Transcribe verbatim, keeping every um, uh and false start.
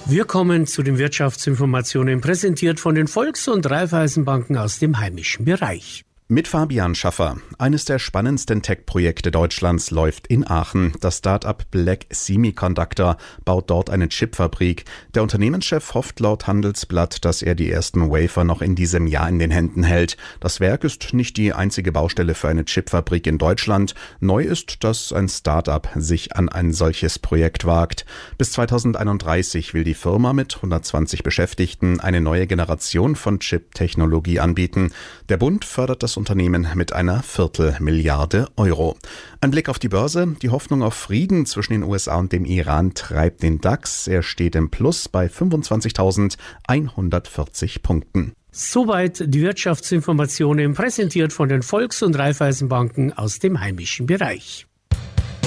Wir kommen zu den Wirtschaftsinformationen, präsentiert von den Volks- und Raiffeisenbanken aus dem heimischen Bereich. Mit Fabian Schaffer. Eines der spannendsten Tech-Projekte Deutschlands läuft in Aachen. Das Start-up Black Semiconductor baut dort eine Chipfabrik. Der Unternehmenschef hofft laut Handelsblatt, dass er die ersten Wafer noch in diesem Jahr in den Händen hält. Das Werk ist nicht die einzige Baustelle für eine Chipfabrik in Deutschland. Neu ist, dass ein Start-up sich an ein solches Projekt wagt. Bis zweitausendeinunddreißig will die Firma mit hundertzwanzig Beschäftigten eine neue Generation von Chip-Technologie anbieten. Der Bund fördert das Unternehmen mit einer Viertelmilliarde Euro. Ein Blick auf die Börse. Die Hoffnung auf Frieden zwischen den U S A und dem Iran treibt den DAX. Er steht im Plus bei fünfundzwanzigtausendeinhundertvierzig Punkten. Soweit die Wirtschaftsinformationen, präsentiert von den Volks- und Raiffeisenbanken aus dem heimischen Bereich.